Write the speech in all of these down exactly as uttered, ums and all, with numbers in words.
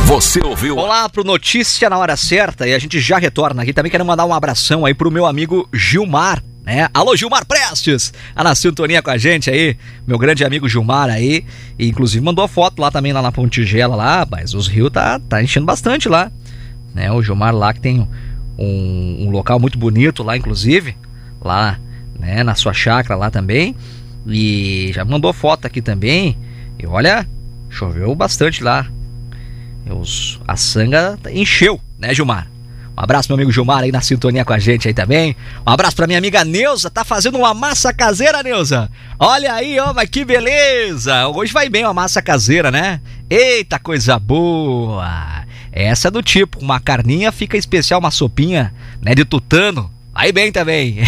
Você ouviu? Vamos lá pro Notícia na Hora Certa e a gente já retorna aqui. Também quero mandar um abração aí pro meu amigo Gilmar, né? Alô, Gilmar Prestes, tá na sintonia com a gente aí, meu grande amigo Gilmar aí, e inclusive mandou a foto lá também, lá na Pontigela lá, mas os rios tá, tá enchendo bastante lá, né? O Gilmar lá que tem um, um local muito bonito lá, inclusive, lá, né, na sua chácara lá também, e já mandou foto aqui também, e olha, choveu bastante lá. Os, a sanga encheu, né, Gilmar? Um abraço, meu amigo Gilmar, aí na sintonia com a gente aí também. Um abraço pra minha amiga Neuza, tá fazendo uma massa caseira, Neuza. Olha aí, ó, mas que beleza. Hoje vai bem uma massa caseira, né? Eita, coisa boa. Essa é do tipo, uma carninha fica especial, uma sopinha, né, de tutano. Vai bem também.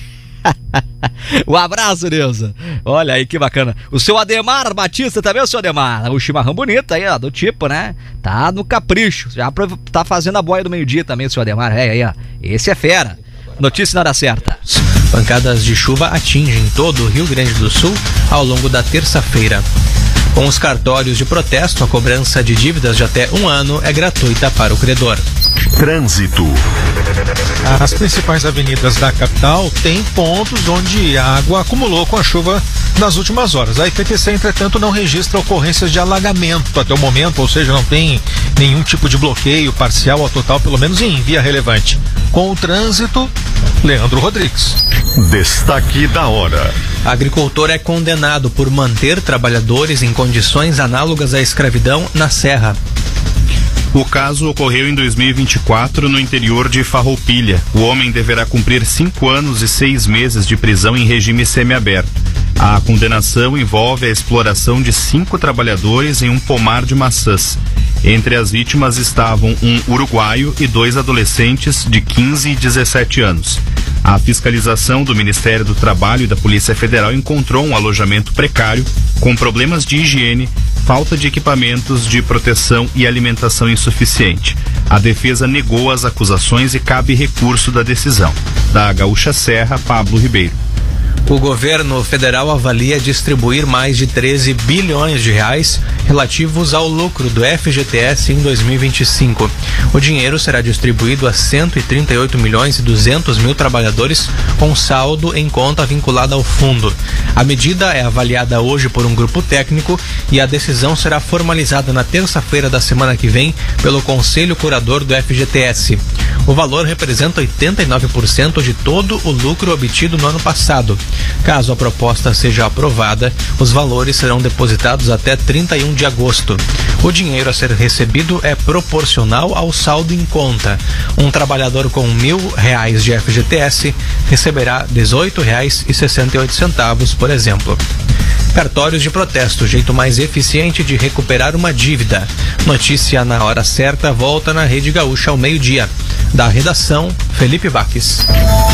Um abraço, Neuza. Olha aí que bacana. O seu Ademar Batista também, o seu Ademar. O chimarrão bonito aí, ó, do tipo, né? Tá no capricho. Já tá fazendo a boia do meio-dia também, o seu Ademar. É, aí, ó. Esse é fera. Notícia na hora certa. Pancadas de chuva atingem todo o Rio Grande do Sul ao longo da terça-feira. Com os cartórios de protesto, a cobrança de dívidas de até um ano é gratuita para o credor. Trânsito. As principais avenidas da capital têm pontos onde a água acumulou com a chuva nas últimas horas. A I P T C, entretanto, não registra ocorrências de alagamento até o momento, ou seja, não tem nenhum tipo de bloqueio parcial ou total, pelo menos em via relevante. Com o trânsito, Leandro Rodrigues. Destaque da hora. Agricultor é condenado por manter trabalhadores em condições análogas à escravidão na Serra. O caso ocorreu em dois mil e vinte e quatro no interior de Farroupilha. O homem deverá cumprir cinco anos e seis meses de prisão em regime semiaberto. A condenação envolve a exploração de cinco trabalhadores em um pomar de maçãs. Entre as vítimas estavam um uruguaio e dois adolescentes de quinze e dezessete anos. A fiscalização do Ministério do Trabalho e da Polícia Federal encontrou um alojamento precário, com problemas de higiene, falta de equipamentos de proteção e alimentação insuficiente. A defesa negou as acusações e cabe recurso da decisão. Da Gaúcha Serra, Pablo Ribeiro. O governo federal avalia distribuir mais de treze bilhões de reais relativos ao lucro do F G T S em dois mil e vinte e cinco. O dinheiro será distribuído a cento e trinta e oito milhões e duzentos mil trabalhadores com saldo em conta vinculada ao fundo. A medida é avaliada hoje por um grupo técnico e a decisão será formalizada na terça-feira da semana que vem pelo Conselho Curador do F G T S. O valor representa oitenta e nove por cento de todo o lucro obtido no ano passado. Caso a proposta seja aprovada, os valores serão depositados até trinta e um de agosto. O dinheiro a ser recebido é proporcional ao saldo em conta. Um trabalhador com mil reais de F G T S receberá dezoito reais e sessenta e oito centavos, por exemplo. Cartórios de protesto, jeito mais eficiente de recuperar uma dívida. Notícia na hora certa volta na Rede Gaúcha ao meio-dia. Da redação, Felipe Baques.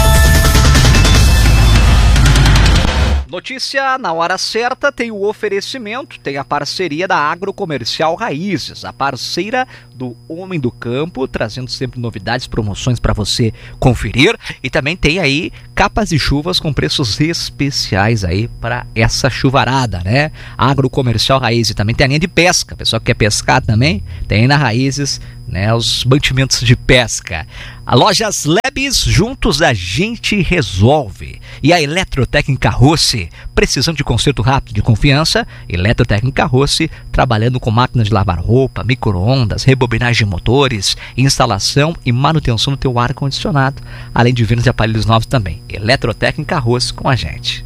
Notícia na hora certa tem o oferecimento, tem a parceria da Agrocomercial Raízes, a parceira do Homem do Campo, trazendo sempre novidades, promoções para você conferir, e também tem aí capas de chuvas com preços especiais aí para essa chuvarada, né? Agrocomercial Raízes, também tem a linha de pesca, pessoal que quer pescar também, tem na Raízes, né, os mantimentos de pesca. A Lojas Lebes, juntos a gente resolve. E a Eletrotécnica Rossi, precisando de conserto rápido de confiança, Eletrotécnica Rossi, trabalhando com máquinas de lavar roupa, micro-ondas, rebobinagem de motores, instalação e manutenção do teu ar-condicionado, além de vendas de aparelhos novos também. Eletrotécnica Rossi com a gente.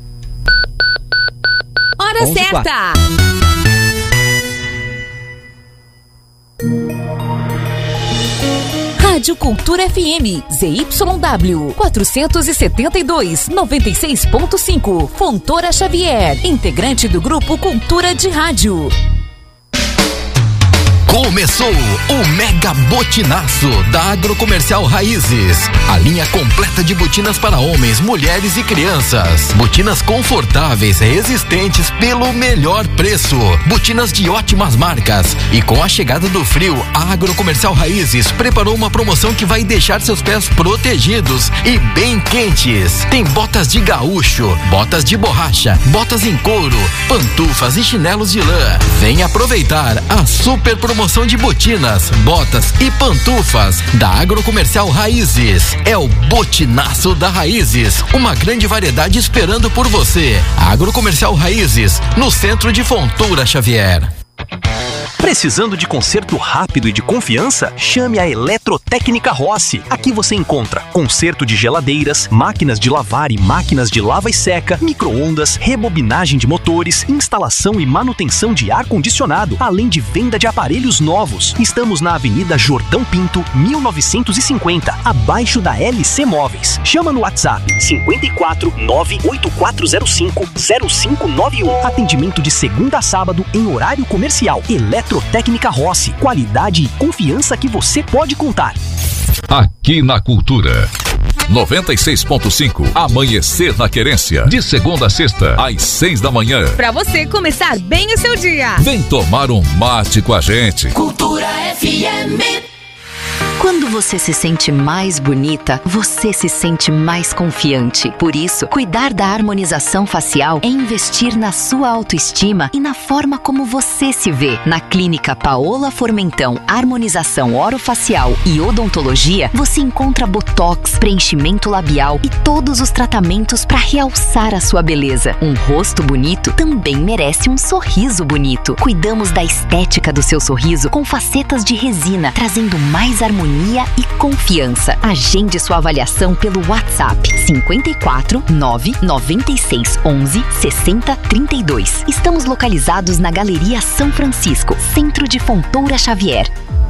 Hora certa! Rádio Cultura F M, Z Y W, quatrocentos e setenta e dois, noventa e seis ponto cinco, Fontoura Xavier, integrante do grupo Cultura de Rádio. Começou o Mega Botinaço da Agrocomercial Raízes. A linha completa de botinas para homens, mulheres e crianças. Botinas confortáveis, resistentes pelo melhor preço. Botinas de ótimas marcas. E com a chegada do frio, a Agrocomercial Raízes preparou uma promoção que vai deixar seus pés protegidos e bem quentes. Tem botas de gaúcho, botas de borracha, botas em couro, pantufas e chinelos de lã. Vem aproveitar a super promoção promoção de botinas, botas e pantufas da Agrocomercial Raízes. É o Botinaço da Raízes, uma grande variedade esperando por você. Agrocomercial Raízes, no centro de Fontoura Xavier. Precisando de conserto rápido e de confiança? Chame a Eletrotécnica Rossi. Aqui você encontra conserto de geladeiras, máquinas de lavar e máquinas de lava e seca, micro-ondas, rebobinagem de motores, instalação e manutenção de ar-condicionado, além de venda de aparelhos novos. Estamos na Avenida Jordão Pinto, mil novecentos e cinquenta, abaixo da L C Móveis. Chama no WhatsApp cinco quatro nove oito quatro zero cinco zero cinco nove um. Atendimento de segunda a sábado em horário comercial. Eletrotécnica Rossi, qualidade e confiança que você pode contar. Aqui na Cultura. noventa e seis ponto cinco, Amanhecer na Querência. De segunda a sexta, às seis da manhã. Pra você começar bem o seu dia. Vem tomar um mate com a gente. Cultura F M. Quando você se sente mais bonita, você se sente mais confiante. Por isso, cuidar da harmonização facial é investir na sua autoestima e na forma como você se vê. Na Clínica Paola Formentão, harmonização orofacial e odontologia, você encontra botox, preenchimento labial e todos os tratamentos para realçar a sua beleza. Um rosto bonito também merece um sorriso bonito. Cuidamos da estética do seu sorriso com facetas de resina, trazendo mais harmonia e confiança. Agende sua avaliação pelo WhatsApp cinco quatro nove nove seis um um seis zero três dois. Estamos localizados na Galeria São Francisco, centro de Fontoura Xavier.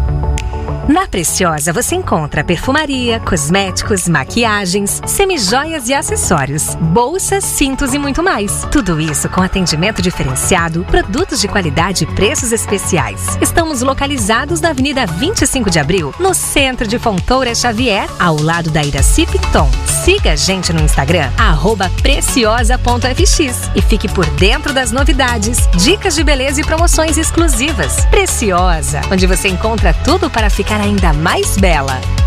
Na Preciosa você encontra perfumaria, cosméticos, maquiagens, semijoias e acessórios, bolsas, cintos e muito mais. Tudo isso com atendimento diferenciado, produtos de qualidade e preços especiais. Estamos localizados na Avenida vinte e cinco de abril, no centro de Fontoura Xavier, ao lado da Iraci Picton. Siga a gente no Instagram, arroba preciosa ponto f x, e fique por dentro das novidades, dicas de beleza e promoções exclusivas. Preciosa, onde você encontra tudo para ficar ainda mais bela.